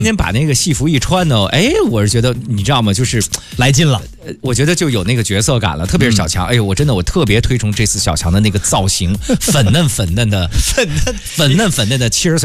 今天把那个戏服一穿呢，哎，我是觉得你知道吗？就是来劲了， 我觉得就有那个角色感了，特别是小强。哎呦，我特别推崇这次小强的那个造型，粉嫩的70岁。